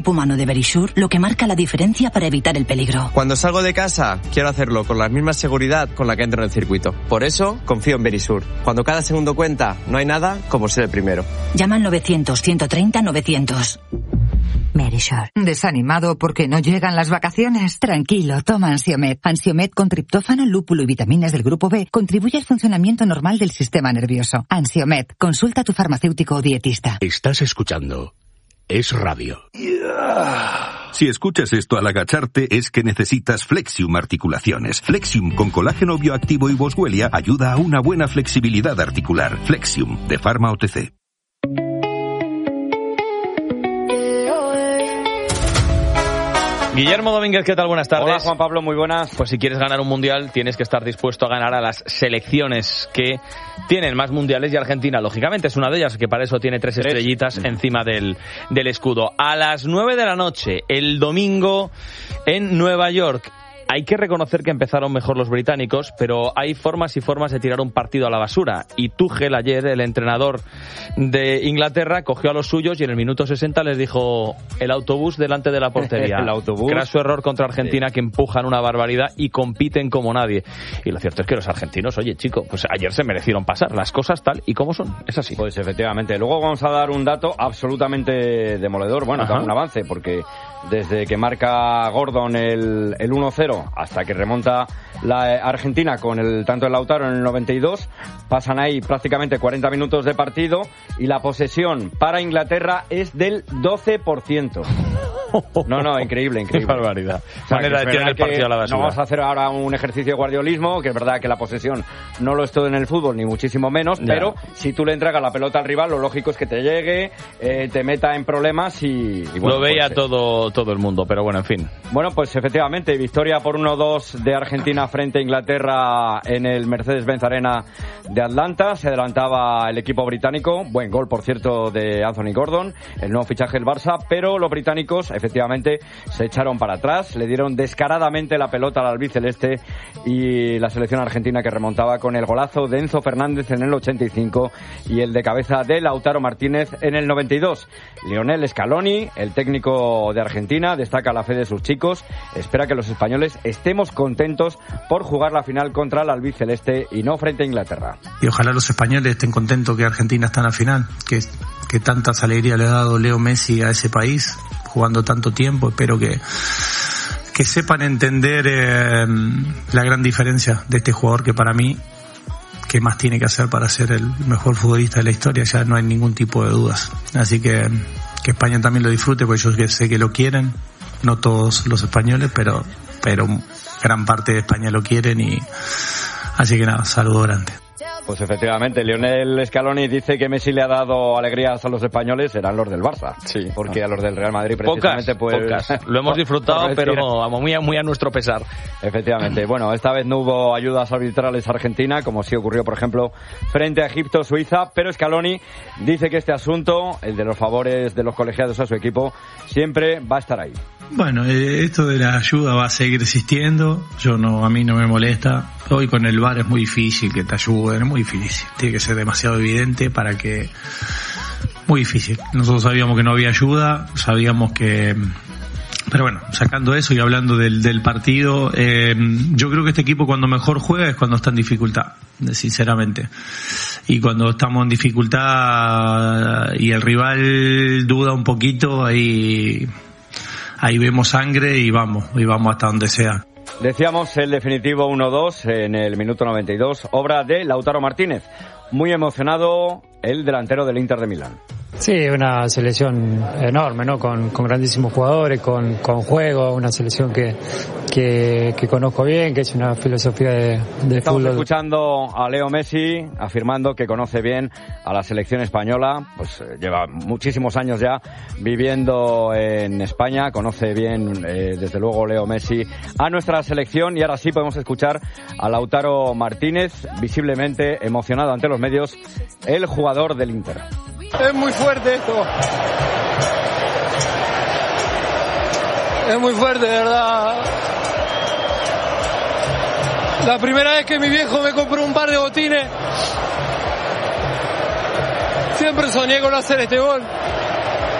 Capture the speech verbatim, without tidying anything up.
Humano de Verisure, lo que marca la diferencia para evitar el peligro. Cuando salgo de casa, quiero hacerlo con la misma seguridad con la que entro en el circuito. Por eso, confío en Verisure. Cuando cada segundo cuenta, no hay nada como ser el primero. Llama al novecientos, ciento treinta, novecientos. Verisure. ¿Desanimado porque no llegan las vacaciones? Tranquilo, toma Ansiomed. Ansiomed con triptófano, lúpulo y vitaminas del grupo B contribuye al funcionamiento normal del sistema nervioso. Ansiomed. Consulta a tu farmacéutico o dietista. Estás escuchando Es Radio. Si escuchas esto al agacharte es que necesitas Flexium Articulaciones. Flexium con colágeno bioactivo y boswellia ayuda a una buena flexibilidad articular. Flexium de Pharma O T C. Guillermo Domínguez, ¿qué tal? Buenas tardes. Hola, Juan Pablo, muy buenas. Pues si quieres ganar un mundial, tienes que estar dispuesto a ganar a las selecciones que tienen más mundiales y Argentina, lógicamente, es una de ellas, que para eso tiene tres, tres. estrellitas encima del, del escudo. A las nueve de la noche, el domingo, en Nueva York. Hay que reconocer que empezaron mejor los británicos, pero hay formas y formas de tirar un partido a la basura. Y Tuchel ayer, el entrenador de Inglaterra, cogió a los suyos y en el minuto sesenta les dijo el autobús delante de la portería. El autobús. Craso error contra Argentina, sí. Que empujan una barbaridad y compiten como nadie. Y lo cierto es que los argentinos, oye, chico, pues ayer se merecieron pasar las cosas tal y como son. Es así. Pues efectivamente. Luego vamos a dar un dato absolutamente demoledor. Bueno, da un avance, porque desde que marca Gordon el, el uno cero hasta que remonta la Argentina con el tanto de Lautaro en el noventa y dos, pasan ahí prácticamente cuarenta minutos de partido y la posesión para Inglaterra es del doce por ciento. No, no, increíble, increíble. Qué barbaridad. O sea, manera de tirar el partido a la basura. No vamos a hacer ahora un ejercicio de guardiolismo, que es verdad que la posesión no lo es todo en el fútbol, ni muchísimo menos, ya. Pero si tú le entregas la pelota al rival, lo lógico es que te llegue, eh, te meta en problemas y... y bueno, lo veía pues, todo, todo el mundo, pero bueno, en fin. Bueno, pues efectivamente, victoria por uno dos de Argentina frente a Inglaterra en el Mercedes-Benz Arena de Atlanta. Se adelantaba el equipo británico, buen gol, por cierto, de Anthony Gordon, el nuevo fichaje del Barça, pero los británicos efectivamente se echaron para atrás, le dieron descaradamente la pelota al albiceleste y la selección argentina, que remontaba con el golazo de Enzo Fernández en el ochenta y cinco y el de cabeza de Lautaro Martínez en el noventa y dos. Lionel Scaloni, el técnico de Argentina, destaca la fe de sus chicos, espera que los españoles estemos contentos por jugar la final contra el albiceleste y no frente a Inglaterra. Y ojalá los españoles estén contentos que Argentina está en la final, que, que tantas alegrías le ha dado Leo Messi a ese país, jugando tanto tiempo. Espero que, que sepan entender eh, la gran diferencia de este jugador, que para mí, ¿qué más tiene que hacer para ser el mejor futbolista de la historia? Ya no hay ningún tipo de dudas. Así que que España también lo disfrute, porque yo sé que lo quieren, no todos los españoles, pero pero gran parte de España lo quieren, y así que nada, saludo grande. Pues efectivamente, Lionel Scaloni dice que Messi le ha dado alegrías a los españoles, serán los del Barça. Sí. Porque a los del Real Madrid precisamente pocas, pues... Pocas. Lo hemos disfrutado, pero muy a, muy a nuestro pesar. Efectivamente. Bueno, esta vez no hubo ayudas arbitrales a Argentina, como sí ocurrió, por ejemplo, frente a Egipto, Suiza, pero Scaloni dice que este asunto, el de los favores de los colegiados a su equipo, siempre va a estar ahí. Bueno, eh, esto de la ayuda va a seguir existiendo. Yo no, a mí no me molesta. Hoy con el V A R es muy difícil que te ayuden, es muy difícil. Tiene que ser demasiado evidente para que... Muy difícil. Nosotros sabíamos que no había ayuda, sabíamos que... Pero bueno, sacando eso y hablando del, del partido, eh, yo creo que este equipo cuando mejor juega es cuando está en dificultad, sinceramente. Y cuando estamos en dificultad y el rival duda un poquito, ahí... Ahí vemos sangre y vamos, y vamos hasta donde sea. Decíamos el definitivo uno dos en el minuto noventa y dos, obra de Lautaro Martínez. Muy emocionado el delantero del Inter de Milán. Sí, una selección enorme, ¿no? Con, con grandísimos jugadores, con, con juego, una selección que, que, que conozco bien, que es una filosofía de, de Estamos fútbol. Escuchando a Leo Messi afirmando que conoce bien a la selección española, pues lleva muchísimos años ya viviendo en España, conoce bien, eh, desde luego, Leo Messi a nuestra selección, y ahora sí podemos escuchar a Lautaro Martínez, visiblemente emocionado ante los medios, el jugador del Inter. Es muy fuerte esto. Es muy fuerte, de verdad. La primera vez que mi viejo me compró un par de botines, siempre soñé con hacer este gol.